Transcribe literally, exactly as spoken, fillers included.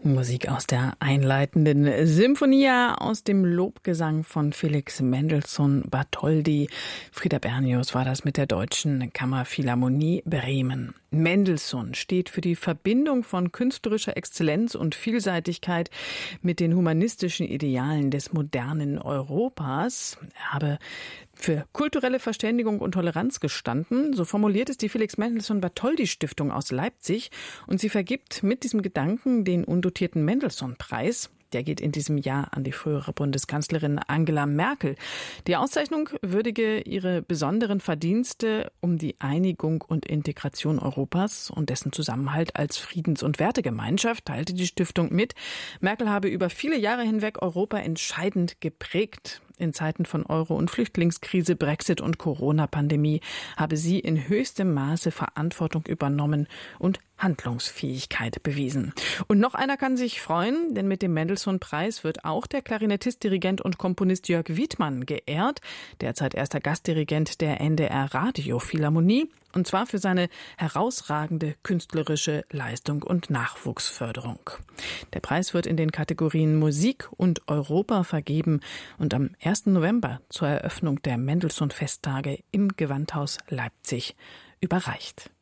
Musik aus der einleitenden Symphonia aus dem Lobgesang von Felix Mendelssohn Bartholdy. Frieda Bernius war das mit der Deutschen Kammerphilharmonie Bremen. Mendelssohn steht für die Verbindung von künstlerischer Exzellenz und Vielseitigkeit mit den humanistischen Idealen des modernen Europas. Er habe für kulturelle Verständigung und Toleranz gestanden. So formuliert es die Felix Mendelssohn Bartholdy Stiftung aus Leipzig. Und sie vergibt mit diesem Gedanken den undotierten Mendelssohn-Preis. Der geht in diesem Jahr an die frühere Bundeskanzlerin Angela Merkel. Die Auszeichnung würdige ihre besonderen Verdienste um die Einigung und Integration Europas und dessen Zusammenhalt als Friedens- und Wertegemeinschaft, teilte die Stiftung mit. Merkel habe über viele Jahre hinweg Europa entscheidend geprägt. In Zeiten von Euro- und Flüchtlingskrise, Brexit und Corona-Pandemie habe sie in höchstem Maße Verantwortung übernommen und Handlungsfähigkeit bewiesen. Und noch einer kann sich freuen, denn mit dem Mendelssohn-Preis wird auch der Klarinettist, Dirigent und Komponist Jörg Wiedmann geehrt, derzeit erster Gastdirigent der N D R-Radiophilharmonie, und zwar für seine herausragende künstlerische Leistung und Nachwuchsförderung. Der Preis wird in den Kategorien Musik und Europa vergeben und am ersten November zur Eröffnung der Mendelssohn-Festtage im Gewandhaus Leipzig überreicht.